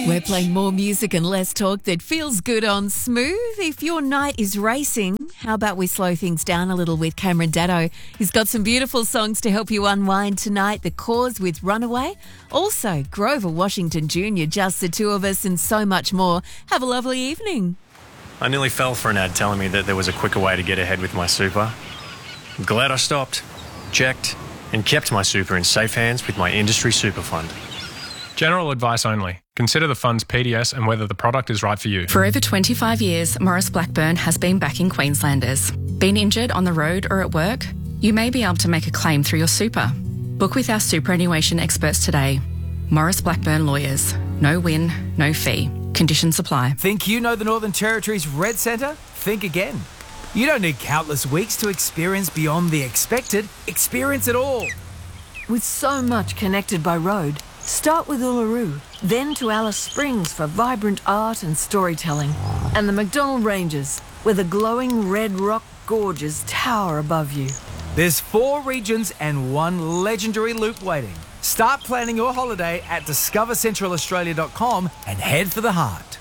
We're playing more music and less talk that feels good on Smooth. If your night is racing, how about we slow things down a little with Cameron Daddo? He's got some beautiful songs to help you unwind tonight. The Cause with Runaway. Also, Grover Washington Jr., Just the Two of Us, and so much more. Have a lovely evening. I nearly fell for an ad telling me that there was a quicker way to get ahead with my super. I'm glad I stopped, checked, and kept my super in safe hands with my industry super fund. General advice only. Consider the fund's PDS and whether the product is right for you. For over 25 years, Maurice Blackburn has been backing Queenslanders. Been injured on the road or at work? You may be able to make a claim through your super. Book with our superannuation experts today. Maurice Blackburn Lawyers. No win, no fee. Conditions apply. Think you know the Northern Territory's Red Centre? Think again. You don't need countless weeks to experience beyond the expected. Experience it all. With so much connected by road, start with Uluru, then to Alice Springs for vibrant art and storytelling, and the McDonnell Ranges, where the glowing red rock gorges tower above you. There's 4 regions and 1 legendary loop waiting. Start planning your holiday at discovercentralaustralia.com and head for the heart.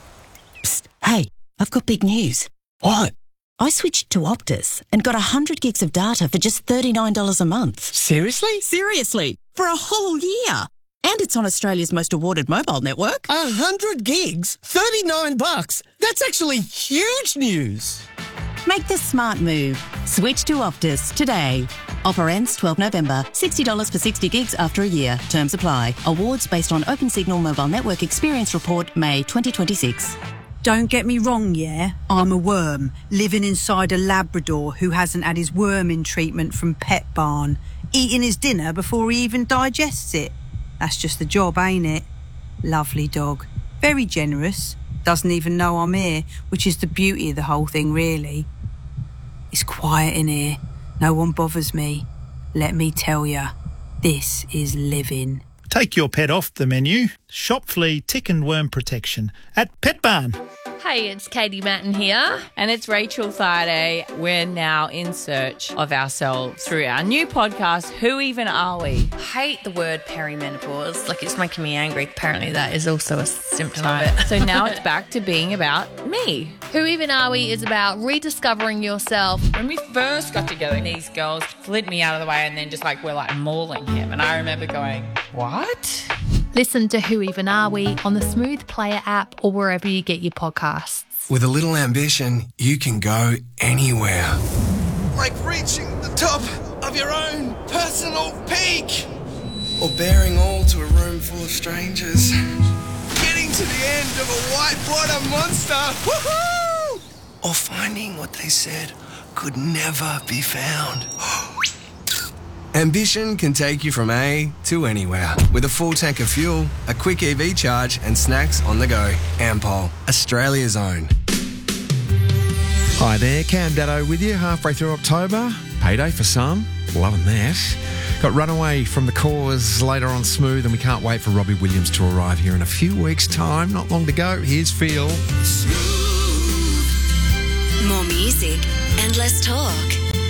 Psst, hey, I've got big news. What? I switched to Optus and got 100 gigs of data for just $39 a month. Seriously? Seriously, for a whole year. And it's on Australia's most awarded mobile network. 100 gigs? $39? That's actually huge news. Make the smart move. Switch to Optus today. Offer ends 12 November. $60 for 60 gigs after a year. Terms apply. Awards based on Opensignal Mobile Network Experience Report, May 2026. Don't get me wrong, yeah? I'm a worm, living inside a Labrador who hasn't had his worming treatment from Pet Barn, eating his dinner before he even digests it. That's just the job, ain't it? Lovely dog. Very generous. Doesn't even know I'm here, which is the beauty of the whole thing, really. It's quiet in here. No one bothers me. Let me tell ya, this is living. Take your pet off the menu. Shop flea, tick and worm protection at Pet Barn. Hey, it's Katie Matten here. And it's Rachel Thaiday. We're now in search of ourselves through our new podcast, Who Even Are We? I hate the word perimenopause. Like, it's making me angry. Apparently that is also a symptom of it. So now it's back to being about me. Who Even Are We is about rediscovering yourself. When we first got together, these girls flit me out of the way and then just we're mauling him. And I remember going, what? Listen to Who Even Are We on the Smooth Player app or wherever you get your podcasts. With a little ambition, you can go anywhere. Like reaching the top of your own personal peak. Or bearing all to a room full of strangers. Getting to the end of a whitewater monster. Woohoo! Or finding what they said could never be found. Ambition can take you from A to anywhere. With a full tank of fuel, a quick EV charge and snacks on the go. Ampol, Australia's own. Hi there, Cam Daddo with you halfway through October. Payday for some. Loving that. Got Runaway from The Cause later on Smooth, and we can't wait for Robbie Williams to arrive here in a few weeks' time. Not long to go. Here's Feel. More music and less talk.